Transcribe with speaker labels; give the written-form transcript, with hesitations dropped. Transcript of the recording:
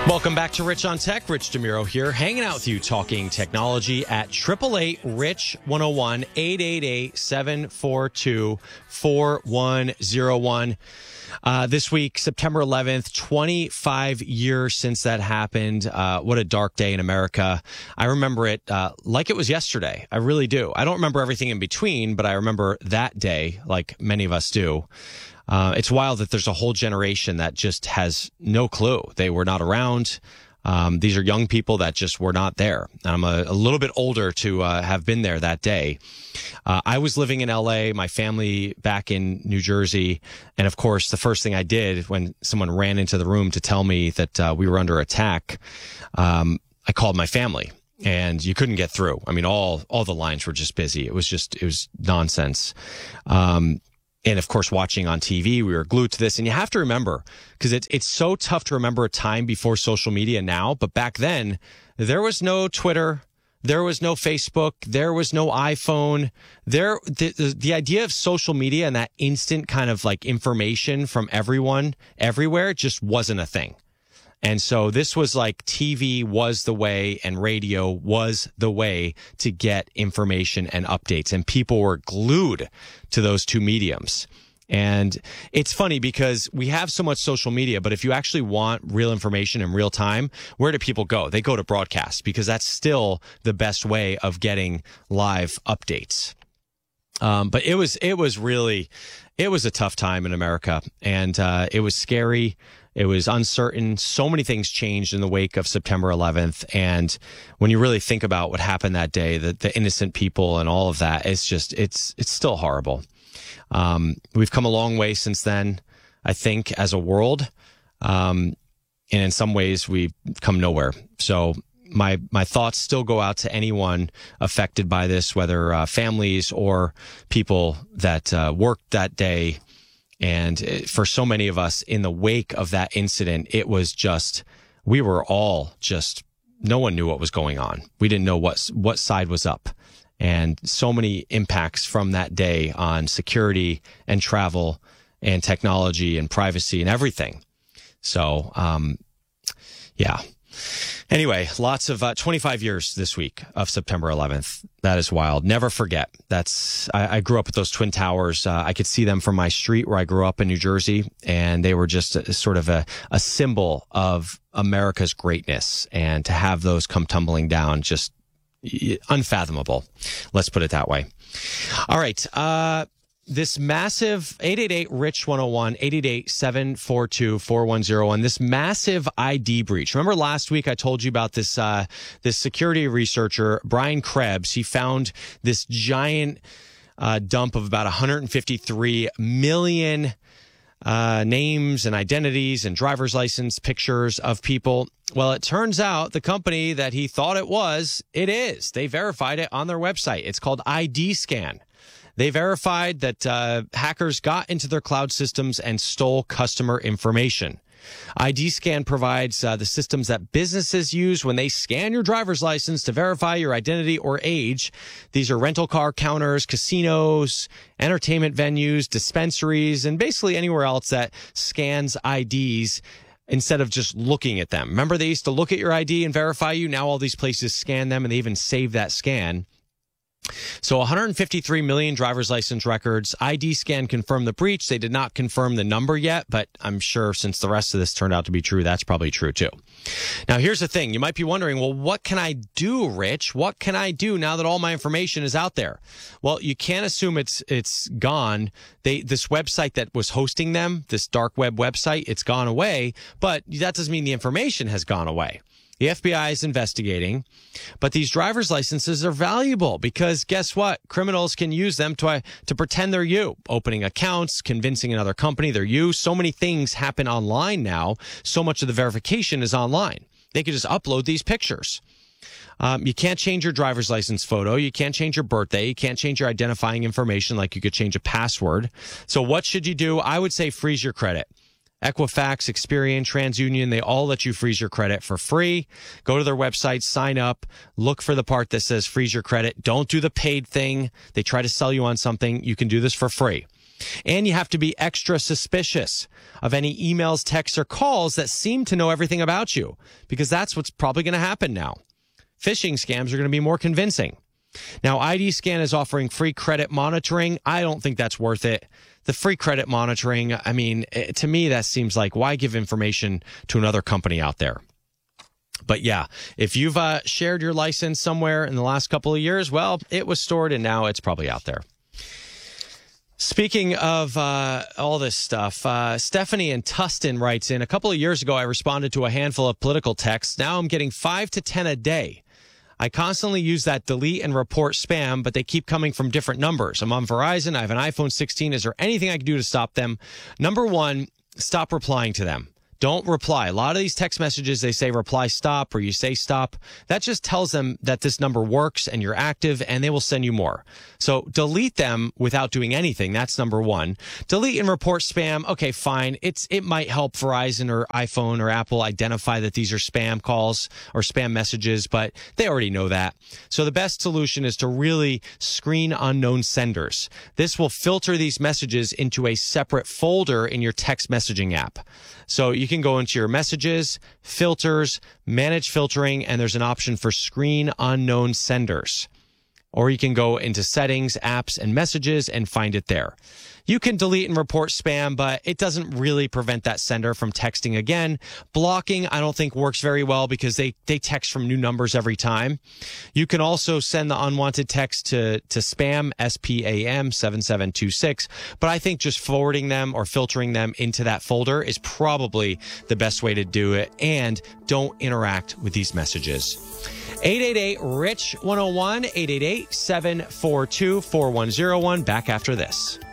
Speaker 1: Welcome back to Rich on Tech. Rich DeMuro here, hanging out with you, talking technology at 888-RICH-101, 888-742-4101. This week, September 11th, 25 years since that happened. What a dark day in America. I remember it like it was yesterday. I really do. I don't remember everything in between, but I remember that day like many of us do. It's wild that there's a whole generation that just has no clue. They were not around. These are young people that just were not there. I'm a little bit older to have been there that day. I was living in L.A., my family back in New Jersey. And, of course, the first thing I did when someone ran into the room to tell me that we were under attack, I called my family. And you couldn't get through. I mean, all the lines were just busy. It was nonsense. And of course, watching on TV, we were glued to this. And you have to remember, because it's so tough to remember a time before social media now. But back then, there was no Twitter, there was no Facebook, there was no iPhone. The idea of social media and that instant kind of like information from everyone, everywhere, just wasn't a thing. And so this was like TV was the way and radio was the way to get information and updates. And people were glued to those two mediums. And it's funny because we have so much social media, but if you actually want real information in real time, where do people go? They go to broadcast because that's still the best way of getting live updates. But it was a tough time in America, and it was scary. It was uncertain. So many things changed in the wake of September 11th. And when you really think about what happened that day, the innocent people and all of that, it's still horrible. We've come a long way since then, I think, as a world. And in some ways, we've come nowhere. So my thoughts still go out to anyone affected by this, whether families or people that worked that day. And for so many of us in the wake of that incident, it was just, we were all just, no one knew what was going on. We didn't know what side was up. And so many impacts from that day on security and travel and technology and privacy and everything. So, yeah. Anyway, lots of 25 years this week of September 11th. That is wild. Never forget. I grew up with those Twin Towers. I could see them from my street where I grew up in New Jersey, and they were just sort of a symbol of America's greatness. And to have those come tumbling down, just unfathomable. Let's put it that way. All right. This massive 888-RICH-101, 888-742-4101, this massive ID breach. Remember last week I told you about this security researcher, Brian Krebs. He found this giant dump of about 153 million names and identities and driver's license pictures of people. Well, it turns out the company that he thought it is. They verified it on their website. It's called ID Scan. They verified that hackers got into their cloud systems and stole customer information. ID Scan provides the systems that businesses use when they scan your driver's license to verify your identity or age. These are rental car counters, casinos, entertainment venues, dispensaries, and basically anywhere else that scans IDs instead of just looking at them. Remember, they used to look at your ID and verify you. Now all these places scan them, and they even save that scan. So 153 million driver's license records. ID Scan confirmed the breach. They did not confirm the number yet, but I'm sure since the rest of this turned out to be true, that's probably true too. Now, here's the thing. You might be wondering, well, what can I do, Rich? What can I do now that all my information is out there? Well, you can't assume it's gone. This website that was hosting them, this dark web website, it's gone away, but that doesn't mean the information has gone away. The FBI is investigating, but these driver's licenses are valuable because guess what? Criminals can use them to pretend they're you, opening accounts, convincing another company they're you. So many things happen online now. So much of the verification is online. They could just upload these pictures. You can't change your driver's license photo. You can't change your birthday. You can't change your identifying information like you could change a password. So what should you do? I would say freeze your credit. Equifax, Experian, TransUnion, they all let you freeze your credit for free. Go to their website, sign up, look for the part that says freeze your credit. Don't do the paid thing. They try to sell you on something. You can do this for free. And you have to be extra suspicious of any emails, texts, or calls that seem to know everything about you, because that's what's probably going to happen now. Phishing scams are going to be more convincing. Now, ID Scan is offering free credit monitoring. I don't think that's worth it. The free credit monitoring, I mean, to me, that seems like, why give information to another company out there? But yeah, if you've shared your license somewhere in the last couple of years, well, it was stored and now it's probably out there. Speaking of all this stuff, Stephanie in Tustin writes in, a couple of years ago, I responded to a handful of political texts. Now I'm getting 5 to 10 a day. I constantly use that delete and report spam, but they keep coming from different numbers. I'm on Verizon. I have an iPhone 16. Is there anything I can do to stop them? Number one, stop replying to them. Don't reply. A lot of these text messages, they say reply stop or you say stop. That just tells them that this number works and you're active and they will send you more. So delete them without doing anything. That's number one. Delete and report spam. Okay, fine. It might help Verizon or iPhone or Apple identify that these are spam calls or spam messages, but they already know that. So the best solution is to really screen unknown senders. This will filter these messages into a separate folder in your text messaging app. So you can go into your messages, filters, manage filtering, and there's an option for screen unknown senders. Or you can go into settings, apps, and messages and find it there. You can delete and report spam, but it doesn't really prevent that sender from texting again. Blocking, I don't think works very well because they text from new numbers every time. You can also send the unwanted text to spam, SPAM 7726. But I think just forwarding them or filtering them into that folder is probably the best way to do it. And don't interact with these messages. 888-RICH-101, 888-742-4101. Back after this.